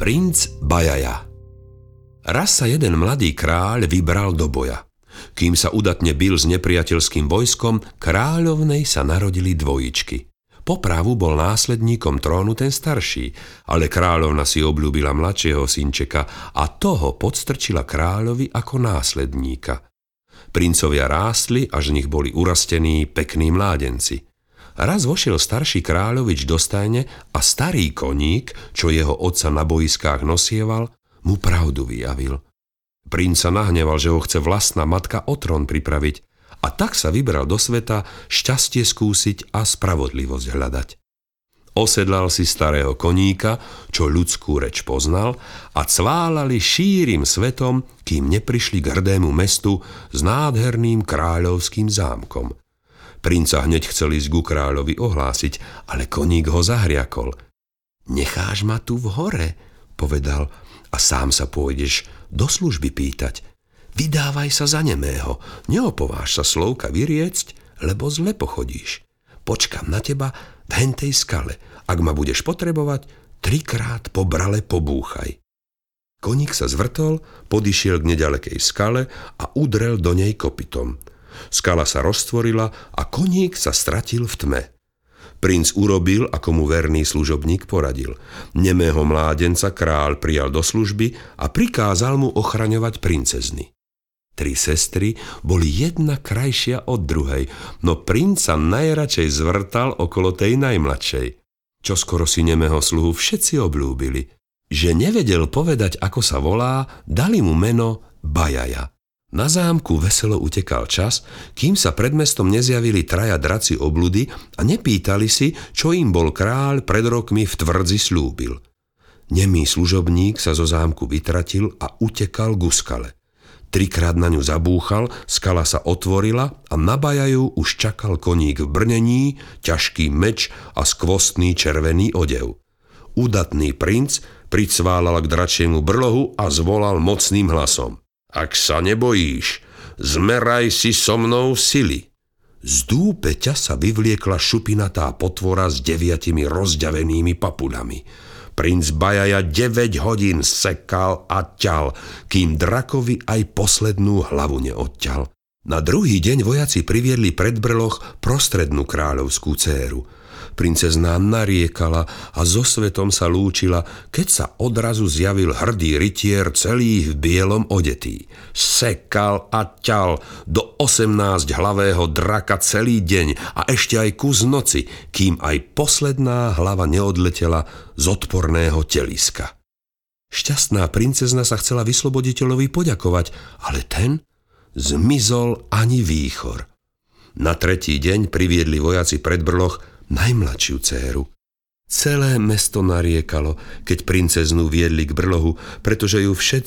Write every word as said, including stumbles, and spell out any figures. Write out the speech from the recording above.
Princ Bajaja. Raz sa jeden mladý kráľ vybral do boja. Kým sa udatne bil s nepriateľským vojskom, kráľovnej sa narodili dvojičky. Po pravu bol následníkom trónu ten starší, ale kráľovna si obľúbila mladšieho synčeka a toho podstrčila kráľovi ako následníka. Princovia rástli, až z nich boli urastení pekní mládenci. Raz vošiel starší kráľovič do stajne a starý koník, čo jeho otca na bojiskách nosieval, mu pravdu vyjavil. Princ sa nahneval, že ho chce vlastná matka o trón pripraviť, a tak sa vybral do sveta šťastie skúsiť a spravodlivosť hľadať. Osedlal si starého koníka, čo ľudskú reč poznal, a cválali šírim svetom, kým neprišli k hrdému mestu s nádherným kráľovským zámkom. Princa hneď chcel ísť ku kráľovi ohlásiť, ale koník ho zahriakol. Necháš ma tu v hore, povedal, a sám sa pôjdeš do služby pýtať. Vydávaj sa za nemého, neopováž sa slovka vyriecť, lebo zle pochodíš. Počkam na teba v hentej skale. Ak ma budeš potrebovať, trikrát po brale pobúchaj. Koník sa zvrtol, podišiel k nedalekej skale a udrel do nej kopytom. Skala sa roztvorila a koník sa stratil v tme. Princ urobil, ako mu verný služobník poradil. Nemého mládenca kráľ prijal do služby a prikázal mu ochraňovať princezny. Tri sestry boli jedna krajšia od druhej, no princ sa najradšej zvrtal okolo tej najmladšej. Čoskoro si nemého sluhu všetci obľúbili. Že nevedel povedať, ako sa volá, dali mu meno Bajaja. Na zámku veselo utekal čas, kým sa pred mestom nezjavili traja draci obludy a nepýtali si, čo im bol kráľ pred rokmi v tvrdzi slúbil. Nemý služobník sa zo zámku vytratil a utekal ku skale. Trikrát na ňu zabúchal, skala sa otvorila a na Bajaju už čakal koník v brnení, ťažký meč a skvostný červený odev. Udatný princ pricválal k dračiemu brlohu a zvolal mocným hlasom. Ak sa nebojíš, zmeraj si so mnou sily. Z dúpeťa sa vyvliekla šupinatá potvora s deviatimi rozďavenými papulami. Princ Bajaja deväť hodín sekal a ťal, kým drakovi aj poslednú hlavu neodťal. Na druhý deň vojaci priviedli pred brloh prostrednú kráľovskú dcéru. Princezná nariekala a so svetom sa lúčila, keď sa odrazu zjavil hrdý rytier celý v bielom odetý. Sekal a ťal do osemnásťhlavého draka celý deň a ešte aj kus noci, kým aj posledná hlava neodletela z odporného teliska. Šťastná princezna sa chcela vysloboditeľovi poďakovať, ale ten zmizol ani výchor. Na tretí deň priviedli vojaci pred brloh najmladšiu dcéru. Celé mesto nariekalo, keď princeznu viedli k brlohu, pretože ju všetci